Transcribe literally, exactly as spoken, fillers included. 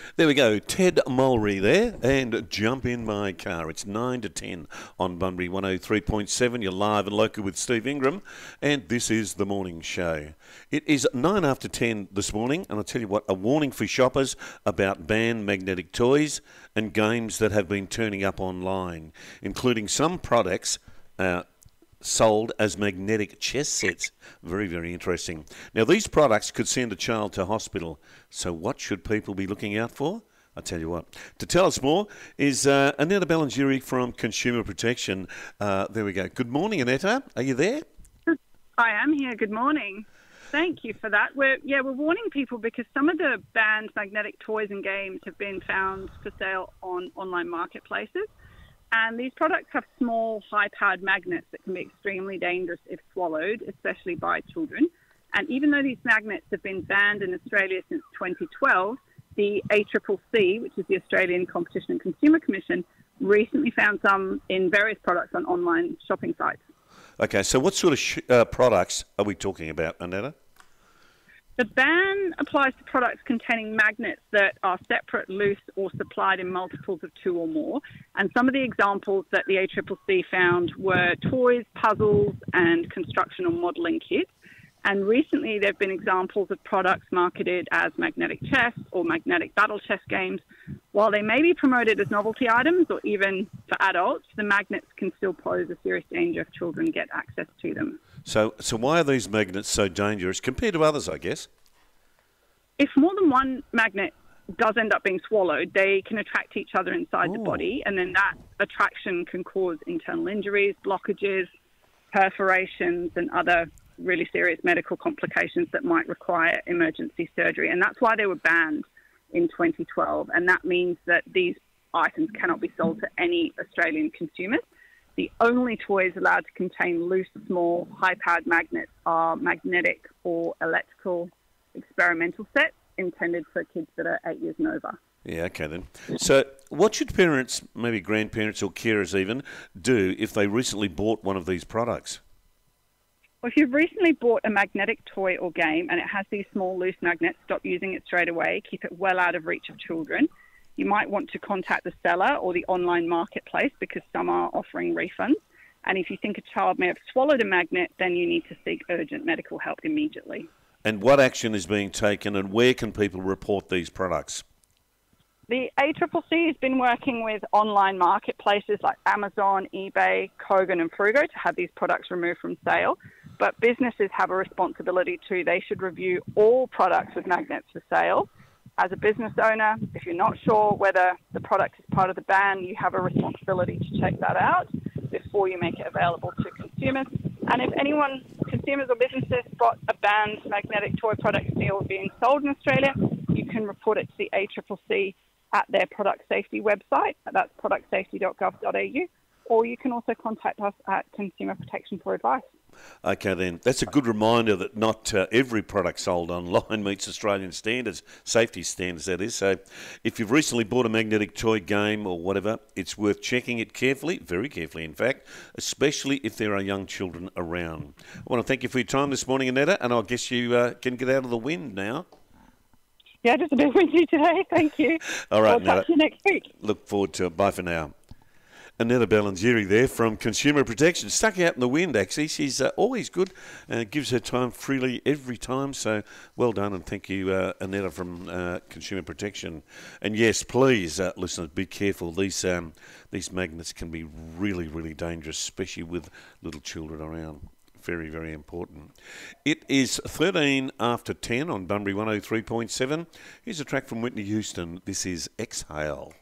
There we go, Ted Mulry there, and Jump in My Car. It's nine to ten on Bunbury one oh three point seven. You're live and local with Steve Ingram, and this is the morning show. It is nine after ten this morning, and I'll tell you what, a warning for shoppers about banned magnetic toys and games that have been turning up online, including some products uh, sold as magnetic chess sets. Very, very interesting. Now, these products could send a child to hospital. So what should people be looking out for? I'll tell you what. To tell us more is uh, Annetta Ballangieri from Consumer Protection. Uh, there we go. Good morning, Annetta. Are you there? I am here. Good morning. Thank you for that. We're, yeah, we're warning people because some of the banned magnetic toys and games have been found for sale on online marketplaces. And these products have small, high-powered magnets that can be extremely dangerous if swallowed, especially by children. And even though these magnets have been banned in Australia since twenty twelve, the A C C C, which is the Australian Competition and Consumer Commission, recently found some in various products on online shopping sites. Okay, so what sort of sh- uh, products are we talking about, Annetta? The ban applies to products containing magnets that are separate, loose, or supplied in multiples of two or more. And some of the examples that the A C C C found were toys, puzzles, and construction or modelling kits. And recently there have been examples of products marketed as magnetic chess or magnetic battle chess games. While they may be promoted as novelty items or even for adults, the magnets can still pose a serious danger if children get access to them. So, so why are these magnets so dangerous compared to others, I guess? If more than one magnet does end up being swallowed, they can attract each other inside Ooh. the body, and then that attraction can cause internal injuries, blockages, perforations, and other really serious medical complications that might require emergency surgery. And that's why they were banned in twenty twelve. And that means that these items cannot be sold to any Australian consumers. The only toys allowed to contain loose, small, high-powered magnets are magnetic or electrical experimental sets intended for kids that are eight years and over. Yeah, okay then. So what should parents, maybe grandparents or carers even, do if they recently bought one of these products? Well, if you've recently bought a magnetic toy or game and it has these small, loose magnets, stop using it straight away. Keep it well out of reach of children. You might want to contact the seller or the online marketplace because some are offering refunds. And if you think a child may have swallowed a magnet, then you need to seek urgent medical help immediately. And what action is being taken and where can people report these products? The A C C C has been working with online marketplaces like Amazon, eBay, Kogan and Frugo to have these products removed from sale. But businesses have a responsibility too. They should review all products with magnets for sale. As a business owner, if you're not sure whether the product is part of the ban, you have a responsibility to check that out before you make it available to consumers. And if anyone, consumers or businesses, spot a banned magnetic toy product still being sold in Australia, you can report it to the A C C C at their product safety website. That's product safety dot gov dot a u. Or you can also contact us at Consumer Protection for advice. Okay then, that's a good reminder that not uh, every product sold online meets Australian standards, safety standards that is. So if you've recently bought a magnetic toy game or whatever, it's worth checking it carefully, very carefully in fact, especially if there are young children around. I want to thank you for your time this morning, Annetta, and I guess you uh, can get out of the wind now. Yeah, just a bit windy today, thank you. All right, I'll talk to you next week. Look forward to it. Bye for now. Annetta Ballangieri there from Consumer Protection. Stuck out in the wind, actually. She's uh, always good and uh, gives her time freely every time. So well done, and thank you, uh, Annetta from uh, Consumer Protection. And yes, please, uh, listeners, be careful. These um, these magnets can be really, really dangerous, especially with little children around. Very, very important. It is thirteen after ten on Bunbury one oh three point seven. Here's a track from Whitney Houston. This is Exhale.